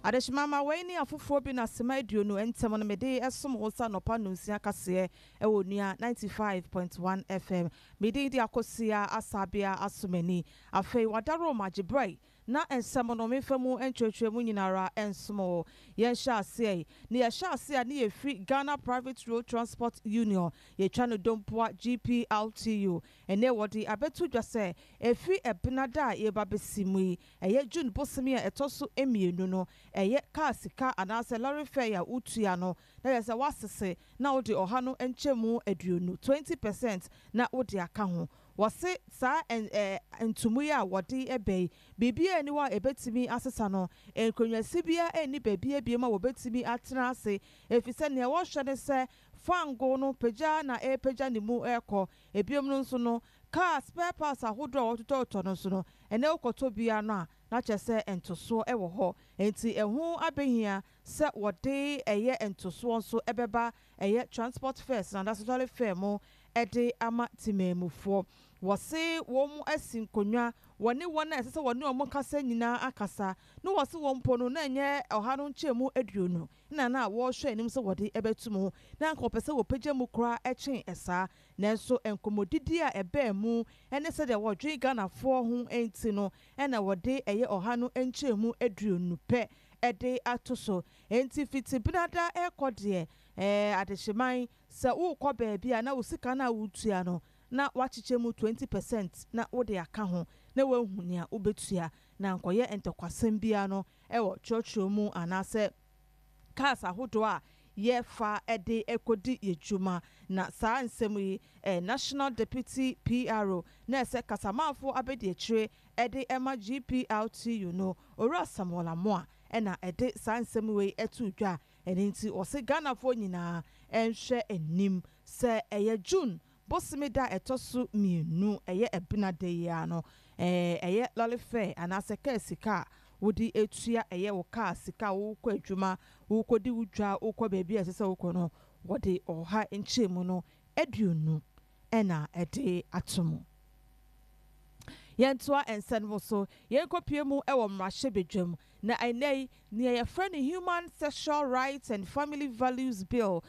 Adeshimama weni afufo bi na sema aduonu ntem no mede esom wosa nopa nunsia kase ewo nua 95.1 FM mede di akosia asabia asomani afei wadaro magibrai na ensem no mefemu entwetwemu nyinara ensomo yen sha ase ni ye sha ase ni ye free Ghana Private Road Transport Union ye twa no dompoa GPLTU ene wodi abetu dwase efi ebinada ye babesimu eye June bosimi etoso emienu no eye car sika anase lorry fare ya utua no na yesa wasese na odi oha no enchemu aduonu 20% na odi aka ho wase sa entumu ya wodi ebe bibia eni wa ebetimi asesa no enkonwasi bia eni bebia bia ma wobetimi atena ase efise ne wo hwede se fango no peja na peja ni mu eko ebiom no nso no car spare parts ahodo wototo no so no ene okoto bia no na chese entoso ewo ho enti ehu abehia se wode eye entoso nso ebeba eye transport fares na that's fair mo ede ama timemufo wose wom asinkonwa wone wona esese wone omo kasa nyina akasa no wose wompo no na enye oha no nchemu aduonu na wo hwe anim se wode ebetumu na nkopese wo pagya mu kra echen esa nanso enkomodidi a ebe mu ene se de wodwe Ghana fo ho enti no ena wode eye oha no nchemu aduonu pe ede atoso enti fiti binada ekode adehyeman se wo kɔ baabi a na wo sika na wutua no na wachiche mu 20% na wode aka ho na wahunia obetua na nkoye entokwasem bia no ewo chocho mu anase cars ahodo a ye fa ede ekodi yejuma na saa nsem yi National Deputy PRO na ese kasamafo abedi ekire ede ema GPLTU no ora Samuel Moa ena ede saa nsem we etu dwa enti ose Ghana fo nyina enhwe enim se eye June bosimida etosu mienu eye ebinade ya no eye lolife anase kasika wodi etua eye wo car sika wo kwa adwuma wo kodi wudwa wo kwa baabi asese wo ko no wodi oha enchemu no aduonu ena ede atomo yentoa ensenwo so yenkopiemu ewo mrahye bedwam na ainei ne ye friend Human Sexual Rights and Family Values Bill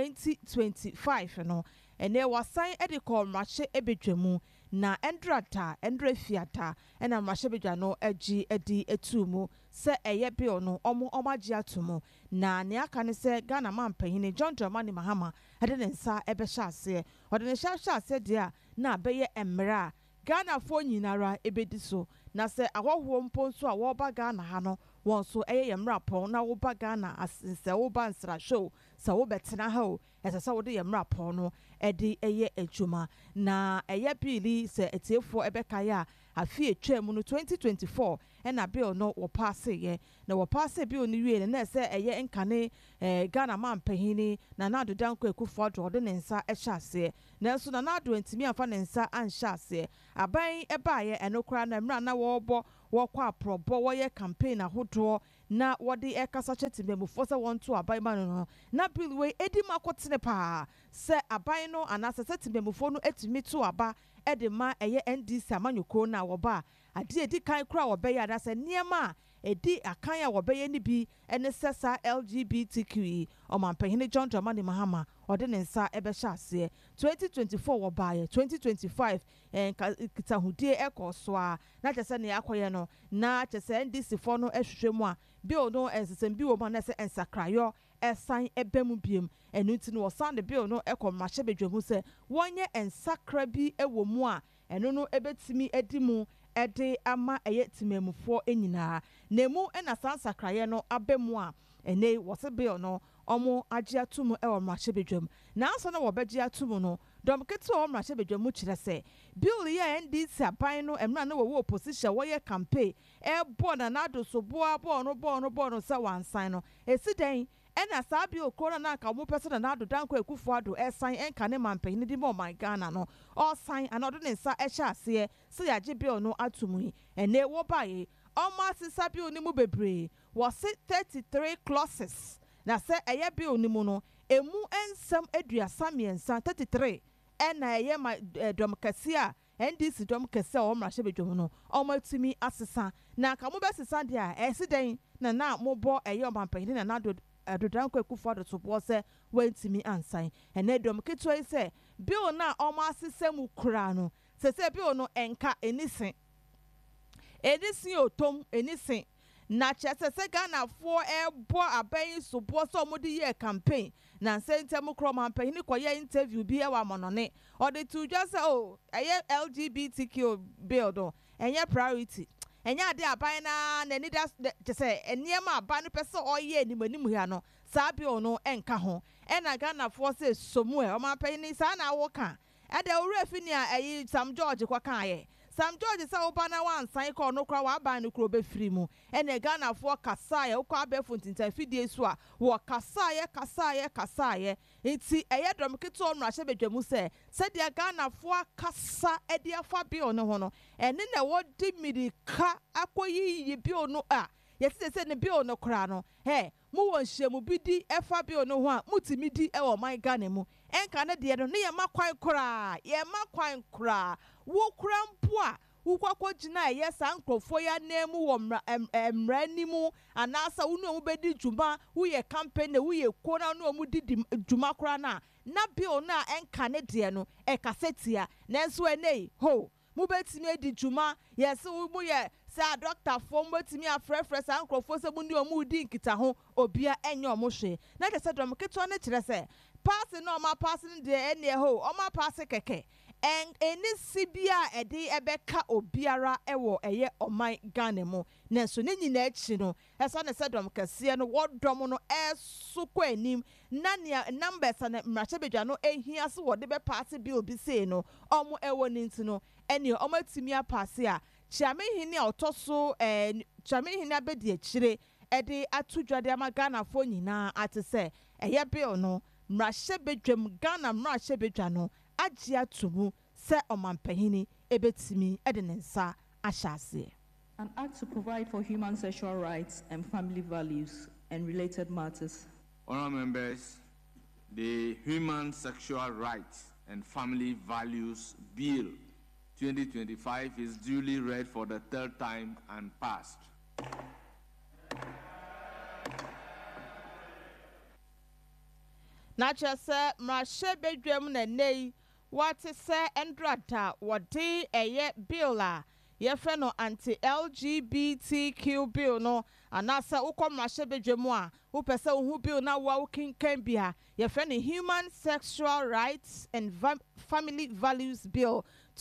2025 no ene wasan ede ko mrahye ebedwamu na endrafiata ena mrahye bedwa no agi edi etumu se eye bill no omagye atomo na ne aka ne se Ghana mampanyine John Dramani Mahama ede ne nsa ebehya ase ode ne hya ase de na beye emra Ghana fo nyinara ebedi so na se ahoho mpo nso a wo ba Ghana ha no won so eye yemra pon na wo ba Ghana asense wo ba nsra show sa wo betena ha o esesa wo de yemra pon no ede eye adwuma na eye bili se etiefo ebeka ya afie twam no 2024 ena bill no wo pass ye na wo pass bill ni wie na se eye nkane Ghana mampahini na nado danko ekufo ado ne nsa ehya ase na so na nado ntimi afa ne nsa anhya ase aban ebaaye enokra na mra na wo bo wokwa probo wo ye campaign ahodo na wode ekasa chetimemufo se won to aban ma no na bill we edi makotene pa se aban no anase setimemufo no etimi to aba edema eye NDC amanyoko na woba ade edi kan kra wobeya da se niema edi akan ya wobeye ni bi ene sesa LGBTQ omampehene John Dramani Mahama ode ne nsa ebehya ase 2024 wobaye 2025 kitahudie ekoso a na chese ne akoye no na chese NDC fo no ehwehwemu a bill no ensesem bi wo ma na se ensakrayo esan ebemu biem enuti no sound bill no ekomahye bedwamu se wonye ensakra bi ewomu a eno no ebetimi edimu ede ama eye timemufo enyina nemu ena sansakraye no abemu a ene wose bill no omo agye atumu ewo mahye bedwam na anso na wobegye atumu no domkete o mahye bedwamu kire se bill ye NDC aban no emra na wo opposition wo ye campaign bo na nado so boa bo no se wansan no esiden ena sabi okoro na aka mo pese na nado danko ekufo ado esan enka ne mampanyine di mo my Ghana no all sign anodo ne nsa ehya ase se yagye bill no atumu ene wo bae Oma sisa bill ni mu bebre was 33 clauses na se eye bill ni mu no emu ensam aduasa miensa 33 ena eye ma domkase a NDC dom kese o mrahye bedwom no omatumi asesa na ka mo besesa dia esiden na mo bo eye omampanyin na Adodan Kwekufo Adotsobo se wentimi ansan ene dom ketoi se bill na oma asesem kura no se bill no enka enisen otom enisen na chese se Ghana fo ebo aban sobo so modi ye campaign na sentem kroma panyin koye interview bi e wa monone or the to just eye LGBTQ bill do enye priority enya ade aban na nani da say enema aban no pese oye animanim hia no saa bill no enka ho ena Ghana fo se somu e o ma panyin saa na wo ka e de owura finia eyi Sam George kwa kan ye Sam George sa oba na wan san ko no kra wa ban no kro be firi mu ene Ghana fo kasaye wo kwa be fontinta fidie so a wo kasaye enti eye dom keto omrahye bedwamu se de Ghana fo kasa e de afa bill no ho no ene na wo di mirika akoyi bill no a yesi se ne bill no kra no mu won hyemu bidi efa bill no ho a mutimi di e wo man Ghana mu enka ne de no ne ye makwan kra wo kura mpo a wo kwakọ gina ye san krofo ya nemu wo mra nimu anasa wo no bedi djuma wo ye campaign wo ye kona no mu di djuma kura na bill na enka ne de no e kasetia nanso enei ho mu betimi edi djuma yes wo mu ye sa doctor fo mu betimi afrefre san krofo se mu ni o mu di nkita ho obia enye o mu hwe na de se dom keto ne kire se pass no ma pass ne de ene ho o ma pass keke en eni sibia edi ebeka obiara ewo eye oman Ghana mu nenso ne nyina echi no esa ne sedom kase no wodom no esuko anim na numbers na mrahye bedwa no ehia se wode be pass bill bi sei no omo ewo ninti no eni omatimi apase a chiamehini a otoso chiamehini abedi akire edi atudwade ama Ghana fo nyina atese eye bill no mrahye bedwam Ghana mrahye bedwa no Ajia tumu se omampahini ebetimi edenensa ashase. An act to provide for human sexual rights and family values and related matters. Honourable members, the Human Sexual Rights and Family Values Bill 2025 is duly read for the third time and passed. Nachase mrahye bedwam na nei what say endrada wode eye bill a yefe no anti-LGBTQ bill no anasa ukomrahye bedwam a wo pese wo bill na wo kinkan bia yefe no Human Sexual Rights and Family Values Bill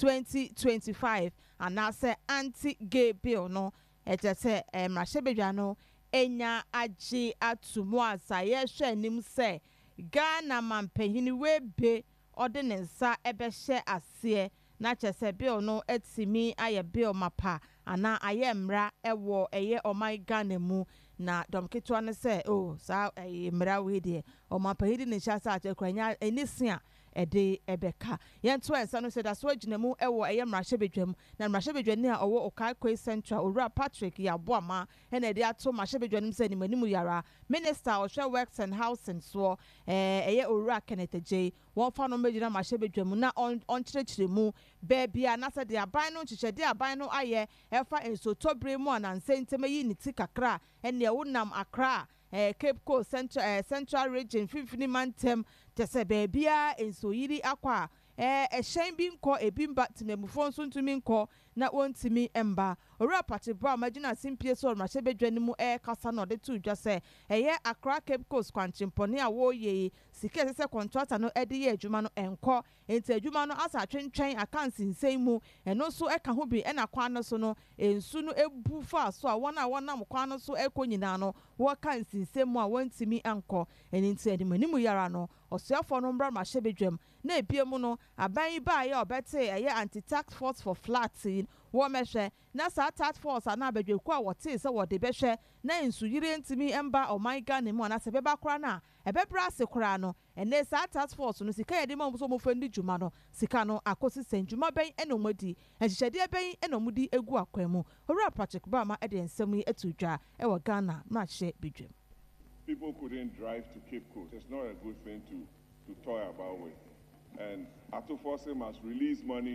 2025 anasa anti-gay bill no ejese mrahye bedwa no enya agi atumu asa ye hwe anim se Ghana mampanyini webe ordinance ebehye ase na chese bill no etimi aye bill mapa ana aye mra ewo eye oman Ghana mu na domketo ne se sa mra we de omampanyini ne chasa achekranya enisia ede ebeka yento ensa no se da so aginemu ewo eye mrahye bedwam na mrahye bedwani a owo Okaikwe Central Owura Patrick Yaboama ene de ato mrahye bedwanim se ni manimu yara minister ohwe works and housing so eye Owura Kenneth J won fa no megina mrahye bedwam na on kirekiremu bebia na se de aban no chichede aban no aye efa ensotobre mu anansenteme yi ni tikakra ene wonam Accra Cape Coast Central Region Fifini Mantem tese bebia ensoyiri akwa ehyen bi nko ebimba timemufo nso ntumi nko na wontimi emba Owura Patibra imagine simpie so mrahye bedwani mu kasa no de tu dwa se eye Accra Cape Coast kwanchimpone a wo ye sike se contractor no ede ye adwuma no enko enti adwuma no asa atwentwen akansi nsem mu eno so eka ho bi ena kwan no so no ensu no ebu fa so a wonam kwan no so ekonyina no wo kansi nsem mu a wontimi anko enti adimanimu yara no osuafo no mbra mrahye bedwam na ebiemu no aban ba ye obete eye anti-tax force for flats wo mehwe na sa task force ana abadweku a wote se wode behwe na ensu yire ntimi emba oman Ghana mu ana se beba kora na ebebra se kora no ene sa task force no sika yede mo so mo fendi djuma no sika no akosi senjuma ben enomodi enhyehyede ben enomodi egu akwemu Owura Patrick Bama ede ensem yi etudwa ewo Ghana mrahye bedwam. People couldn't drive to Cape Coast. It's not a good thing to toy about with. And Atufose must release money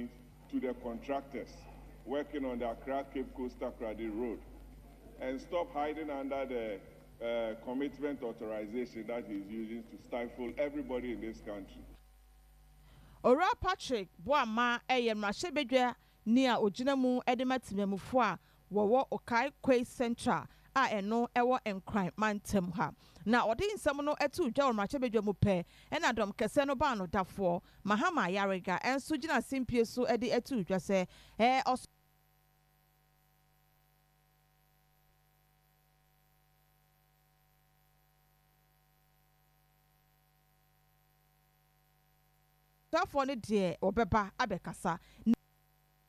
to the contractors working on the Accra Cape Coast Takoradi Road and stop hiding under the commitment authorization that he's using to stifle everybody in this country. Ora Patrick Boama Mrashebedwa near Ojinamu Edimatimefua, Wawa Okai Kwe Central, eno ewo enkran mantem ha. Na odi nsem no etu dwa Mrashebedwa mu pe, enadom kese no ba no dafo, Mahama Yarega, enso gina simpie so edi etu dwa se, Tafone die obeba abekasa